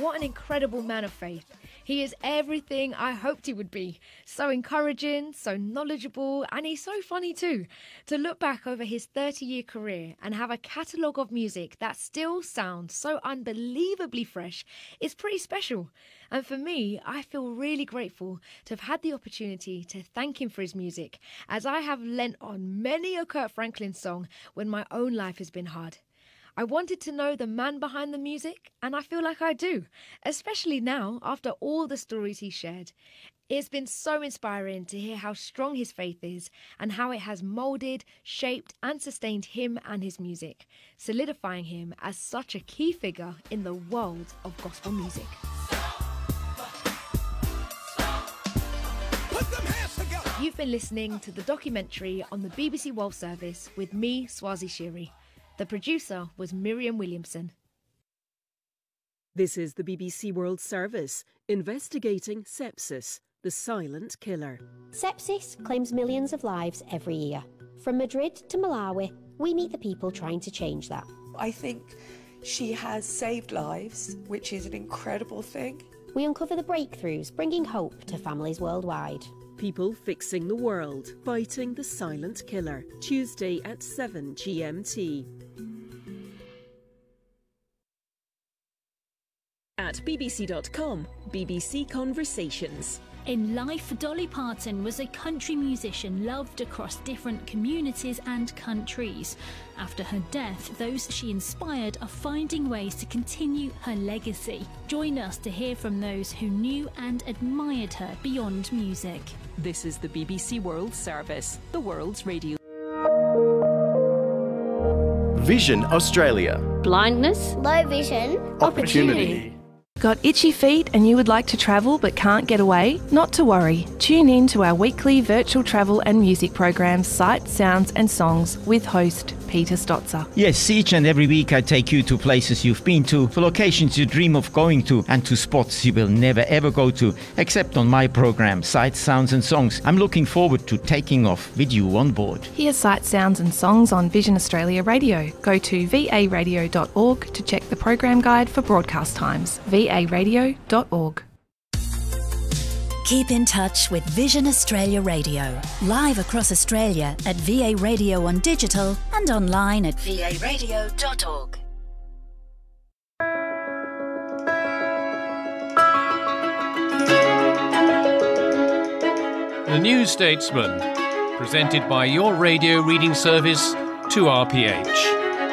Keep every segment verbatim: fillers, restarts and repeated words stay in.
what an incredible man of faith. He is everything I hoped he would be. So encouraging, so knowledgeable, and he's so funny too. To look back over his thirty-year career and have a catalogue of music that still sounds so unbelievably fresh is pretty special. And for me, I feel really grateful to have had the opportunity to thank him for his music, as I have lent on many a Kirk Franklin song when my own life has been hard. I wanted to know the man behind the music, and I feel like I do, especially now after all the stories he shared. It's been so inspiring to hear how strong his faith is and how it has moulded, shaped and sustained him and his music, solidifying him as such a key figure in the world of gospel music. You've been listening to the documentary on the B B C World Service with me, Swazi Shiri. The producer was Miriam Williamson. This is the B B C World Service, investigating sepsis, the silent killer. Sepsis claims millions of lives every year. From Madrid to Malawi, we meet the people trying to change that. I think she has saved lives, which is an incredible thing. We uncover the breakthroughs, bringing hope to families worldwide. People Fixing the World, Fighting the Silent Killer, Tuesday at seven G M T. At B B C dot com, B B C Conversations. In life, Dolly Parton was a country musician loved across different communities and countries. After her death, those she inspired are finding ways to continue her legacy. Join us to hear from those who knew and admired her beyond music. This is the B B C World Service, the world's radio. Vision Australia. Blindness, low vision, opportunity. Got itchy feet and you would like to travel but can't get away? Not to worry. Tune in to our weekly virtual travel and music programs, Sights, Sounds and Songs with host Peter Stotzer. Yes, each and every week I take you to places you've been to, for locations you dream of going to, and to spots you will never ever go to, except on my program, Sights, Sounds and Songs. I'm looking forward to taking off with you on board. Hear Sights, Sounds and Songs on Vision Australia Radio. Go to v a radio dot org to check the program guide for broadcast times. v a radio dot org. Keep in touch with Vision Australia Radio, live across Australia at V A Radio on digital and online at v a radio dot org. The New Statesman, presented by your radio reading service, two R P H.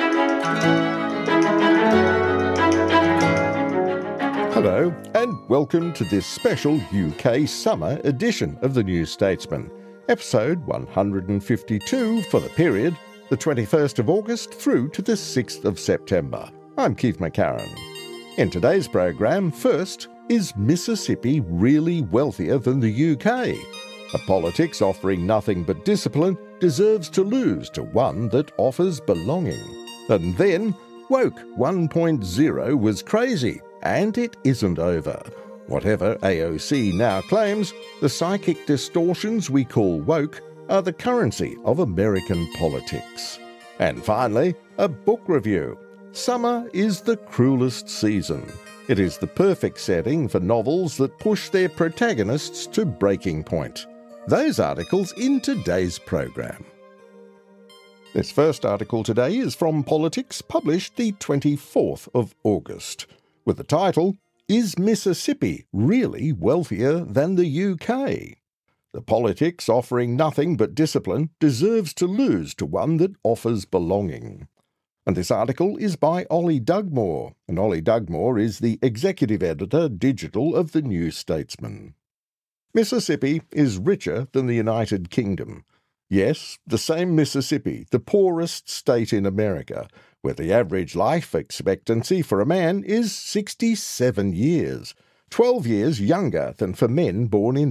Hello and welcome to this special U K summer edition of The New Statesman, episode one hundred fifty-two for the period the twenty-first of August through to the sixth of September. I'm Keith McCarran. In today's program, first, is Mississippi really wealthier than the U K? A politics offering nothing but discipline deserves to lose to one that offers belonging. And then, Woke one point oh was crazy. And it isn't over. Whatever A O C now claims, the psychic distortions we call woke are the currency of American politics. And finally, a book review. Summer is the cruelest season. It is the perfect setting for novels that push their protagonists to breaking point. Those articles in today's program. This first article today is from Politics, published the twenty-fourth of August. With the title, Is Mississippi Really Wealthier Than the U K? The politics offering nothing but discipline deserves to lose to one that offers belonging. And this article is by Ollie Dugmore, and Ollie Dugmore is the Executive Editor Digital of The New Statesman. Mississippi is richer than the United Kingdom. Yes, the same Mississippi, the poorest state in America, where the average life expectancy for a man is sixty-seven years, twelve years younger than for men born in